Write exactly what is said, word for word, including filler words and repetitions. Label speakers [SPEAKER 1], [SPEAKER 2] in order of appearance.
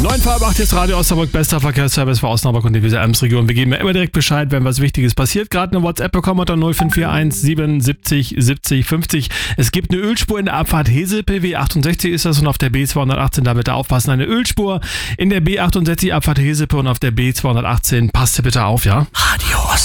[SPEAKER 1] neun vor acht ist Radio Osnabrück, bester Verkehrsservice für Osnabrück und die Weser Ems-Region. Wir geben ja immer direkt Bescheid, wenn was Wichtiges passiert. Gerade eine WhatsApp bekommen unter null fünf vier eins siebenundsiebzig siebzig fünfzig. Es gibt eine Ölspur in der Abfahrt Hesepe, W achtundsechzig ist das, und auf der B zweihundertachtzehn, da bitte aufpassen. Eine Ölspur in der B achtundsechzig Abfahrt Hesepe und auf der B zweihundertachtzehn. Passt bitte auf, ja?
[SPEAKER 2] Radio Osnabrück.